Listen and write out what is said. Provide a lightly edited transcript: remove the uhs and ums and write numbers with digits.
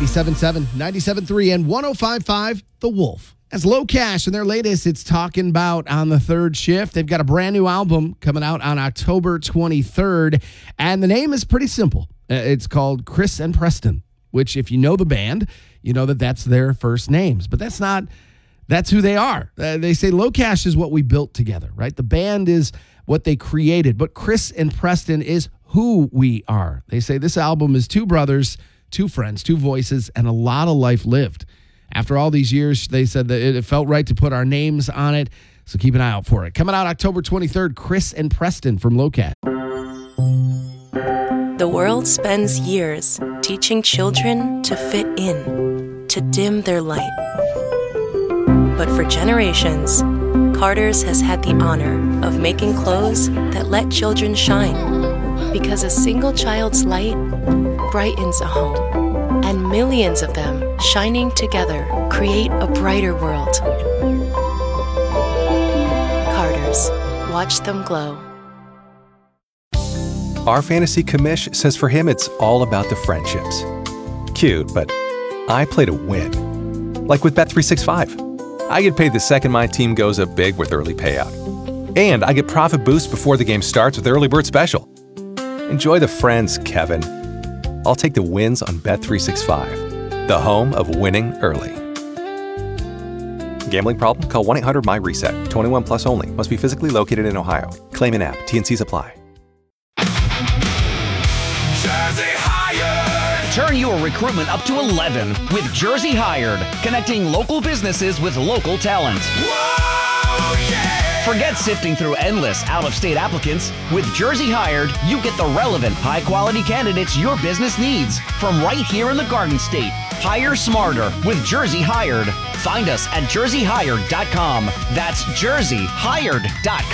97.7, 97.3, and 105.5 The Wolf. As Low Cash and their latest, it's Talking About on the Third Shift. They've got a brand new album coming out on October 23rd, and the name is pretty simple. It's called Chris and Preston, which if you know the band, you know that that's their first names. But that's who they are. They say Low Cash is what we built together, right? The band is what they created, but Chris and Preston is who we are. They say this album is two brothers, two friends, two voices, and a lot of life lived. After all these years, they said that it felt right to put our names on it, so keep an eye out for it. Coming out October 23rd, Chris and Preston from Low Cash. The world spends years teaching children to fit in, to dim their light. But for generations, Carter's has had the honor of making clothes that let children shine. Because a single child's light brightens a home. And millions of them shining together create a brighter world. Carter's. Watch them glow. Our fantasy commish says for him it's all about the friendships. Cute, but I play to win. Like with Bet365. I get paid the second my team goes up big with early payout. And I get profit boost before the game starts with Early Bird Special. Enjoy the friends, Kevin. I'll take the wins on Bet365, the home of winning early. Gambling problem? Call 1-800-MY-RESET. 21 plus only. Must be physically located in Ohio. Claim in app. T&Cs apply. Jersey Hired. Turn your recruitment up to 11 with Jersey Hired, connecting local businesses with local talent. Whoa, yeah. Forget sifting through endless out-of-state applicants. With Jersey Hired, you get the relevant, high-quality candidates your business needs from right here in the Garden State. Hire smarter with Jersey Hired. Find us at jerseyhired.com. That's jerseyhired.com.